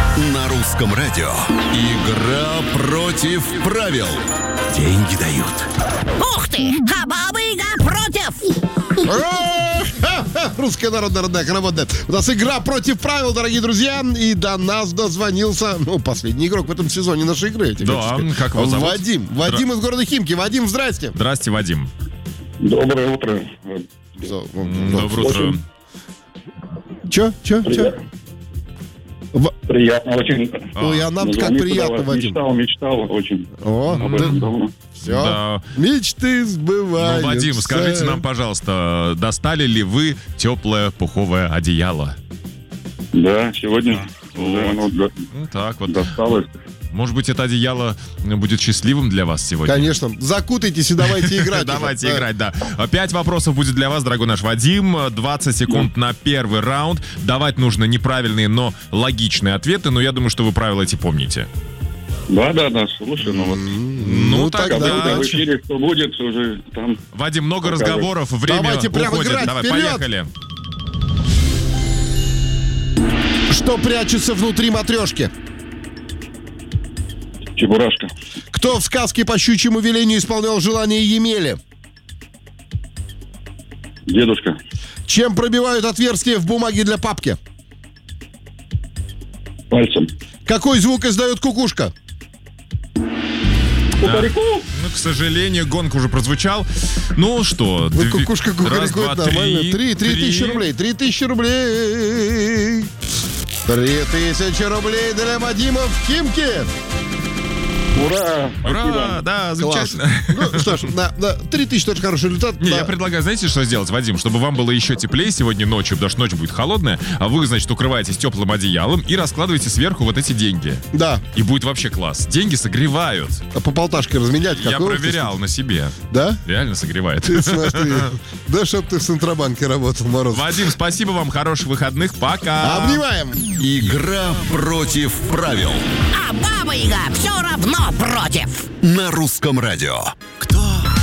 На русском радио. Игра против правил. Деньги дают. Ух ты! А баба-яга против! Русская народная родная хороводная. У нас игра против правил, дорогие друзья. И до нас дозвонился, последний игрок в этом сезоне нашей игры. Да, как его зовут? Вадим. Вадим из города Химки. Вадим, здрасте. Здрасте, Вадим. Доброе утро. Доброе утро. Чё? Приятно очень. Ой, а нам как приятно, Вадим. Мечтал очень. Об этом давно. Все. Да. Мечты сбываются. Вадим, скажите нам, пожалуйста, достали ли вы теплое пуховое одеяло? Да, сегодня Так вот. досталось. Может быть, это одеяло будет счастливым для вас сегодня? Конечно. Закутайтесь и давайте играть. Давайте играть, да. 5 вопросов будет для вас, дорогой наш Вадим. 20 секунд на первый раунд. Давать нужно неправильные, но логичные ответы. Но я думаю, что вы правила эти помните. Да, слушай, тогда в эфире что будет уже там. Вадим, много разговоров, время Давайте прямо уходит. играть, Давай, вперед! поехали. Что прячется внутри матрешки? Чебурашка. Кто в сказке по щучьему велению исполнял желание Емели? Дедушка. Чем пробивают отверстие в бумаге для папки? Пальцем. Какой звук издает кукушка? Кукареку. К сожалению, гонг уже прозвучал. Ну что, Кукушка кукареку, это нормально. 3 тысячи рублей. 3 тысячи рублей. 3 тысячи рублей для Вадима в Химке. Ура! Ура, да, замечательно. Ну что ж, 3 тысячи тоже хороший результат. Не, я предлагаю, знаете, что сделать, Вадим? Чтобы вам было еще теплее сегодня ночью, потому что ночь будет холодная, а вы, значит, укрываетесь теплым одеялом и раскладываете сверху вот эти деньги. Да. И будет вообще класс. Деньги согревают. А по полташке разменять? Я проверял на себе. Да? Реально согревает. Ты смотри. Да, чтоб ты в Центробанке работал, Мороз. Вадим, спасибо вам, хороших выходных, пока. Обнимаем. Игра против правил. А баба-яга все равно против! На русском радио.